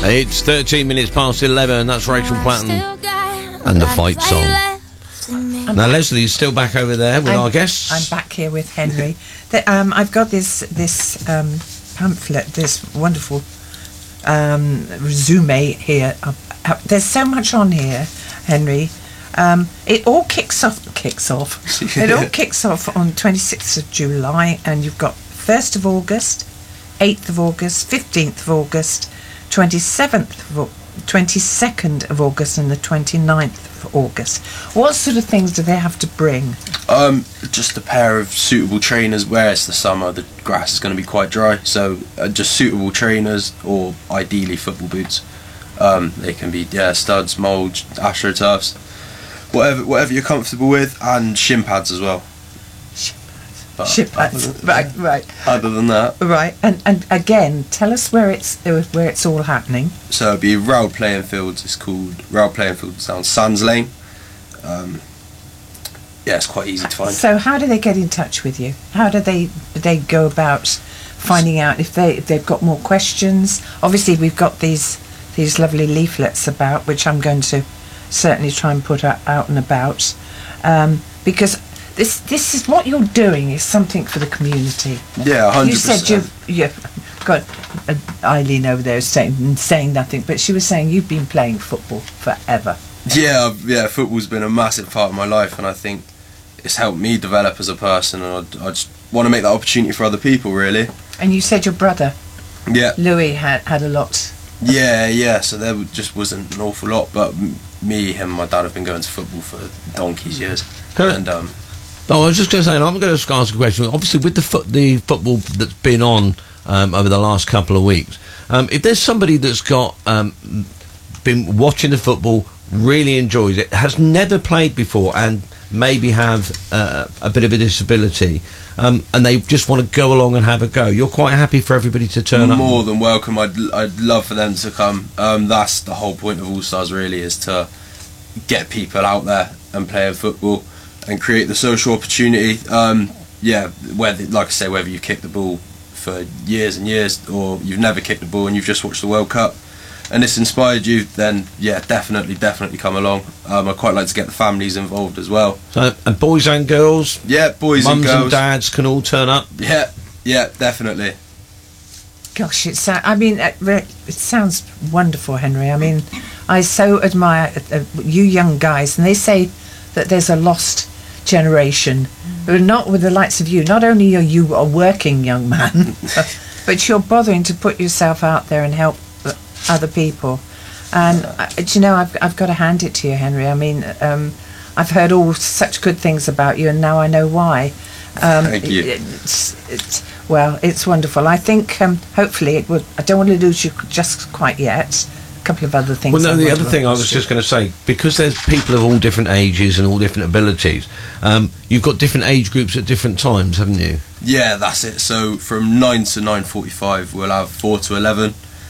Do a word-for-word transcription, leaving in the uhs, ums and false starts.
It's thirteen minutes past eleven. That's Rachel Platten and the Fight Song. Now Leslie's still back over there with I'm, our guests. I'm back here with Henry. the, um, I've got this this um, pamphlet, this wonderful um, resume here. Uh, uh, there's so much on here, Henry. Um, it all kicks off. Kicks off. It all kicks off on twenty-sixth of July, and you've got first of August, eighth of August, fifteenth of August, twenty-seventh of twenty-second of August, and the twenty-ninth of August. What sort of things do they have to bring? Um, just a pair of suitable trainers. Where it's the summer, the grass is going to be quite dry, so uh, just suitable trainers, or ideally football boots. Um, they can be yeah studs, mould, AstroTurfs, whatever whatever you're comfortable with, and shin pads as well. But Shin pads, right, right. Other than that, right, and and again, tell us where it's where it's all happening. So it'd be Rail Playing Fields. It's called Rail Playing Fields down Sands Lane. Um, yeah, it's quite easy to find. So how do they get in touch with you? How do they they go about finding out if they if they've got more questions? Obviously, we've got these these lovely leaflets about, which I'm going to certainly try and put out, out and about, um, because this this is what you're doing is something for the community. Yeah, one hundred percent. You said you've you've got uh, Eileen over there saying saying nothing, but she was saying you've been playing football forever. Yeah, I've- yeah. Football's been a massive part of my life, and I think it's helped me develop as a person, and I, I just want to make that opportunity for other people, really. And you said your brother Yeah, Louis had had a lot. yeah, yeah. So there just wasn't an awful lot, but m- me, him, and my dad have been going to football for donkey's years, Correct. and um, Oh, I was just going to say, and I'm going to ask a question. Obviously, with the foot, the football that's been on um, over the last couple of weeks, um, if there's somebody that's got um, been watching the football, really enjoys it, has never played before, and maybe have uh, a bit of a disability, um, and they just want to go along and have a go, you're quite happy for everybody to turn up? more than welcome. I'd I'd love for them to come. Um, that's the whole point of All Stars, really, is to get people out there and playing football and create the social opportunity. Um, yeah, whether, like I say, whether you've kicked the ball for years and years, or you've never kicked the ball and you've just watched the World Cup, and this inspired you, then yeah, definitely, definitely come along. Um, I quite like to get the families involved as well. So, and boys and girls, Yeah, boys mums and girls. and dads can all turn up. Yeah, yeah, definitely. Gosh, it's. Uh, I mean, it, re- it sounds wonderful, Henry. I mean, I so admire uh, you young guys, and they say that there's a lost generation, but not with the likes of you. Not only are you a working young man, but you're bothering to put yourself out there and help uh, other people. And uh, do you know, I've I've got to hand it to you, Henry. I mean, um, I've heard all such good things about you, and now I know why. Um, Thank you. It's, it's, well, it's wonderful. I think um, hopefully it would. I don't want to lose you just quite yet. A couple of other things. Well, no, I the want other to thing I ask was you. just going to say, because there's people of all different ages and all different abilities, um, you've got different age groups at different times, haven't you? Yeah, that's it. So from nine to nine forty-five, we'll have four to eleven.